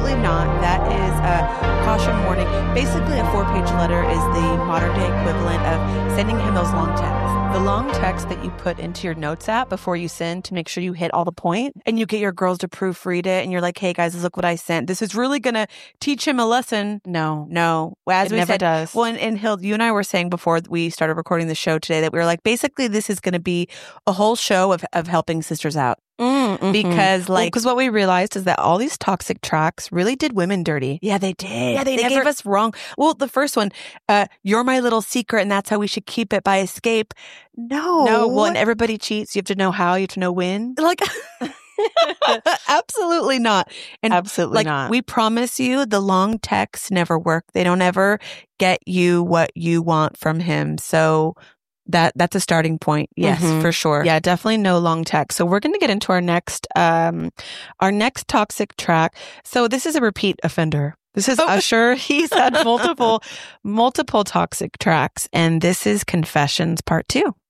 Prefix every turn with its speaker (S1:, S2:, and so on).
S1: absolutely not. That is a caution warning. Basically, a 4-page letter is the modern day equivalent of sending him those long texts. The long text that you put into your notes app before you send to make sure you hit all the point, and you get your girls to proofread it, and you're like, hey guys, look what I sent. This is really going to teach him a lesson. No. As
S2: it
S1: we
S2: never
S1: said,
S2: does.
S1: well, and Hild, you and I were saying before we started recording the show today that we were like, basically this is going to be a whole show of helping sisters out. Because
S2: what we realized is that all these toxic tracks really did women dirty.
S1: Yeah, they did.
S2: Yeah,
S1: they gave us wrong. Well, the first one, you're my little secret and that's how we should keep it by escape. No.
S2: Well, and everybody cheats. You have to know how, you have to know when.
S1: Like, absolutely not. And
S2: absolutely not.
S1: We promise you the long texts never work. They don't ever get you what you want from him. So that's a starting point. Yes, for sure.
S2: Yeah, definitely no long text. So we're going to get into our next toxic track. So this is a repeat offender. This is Usher. He's had multiple toxic tracks, and this is Confessions Part 2.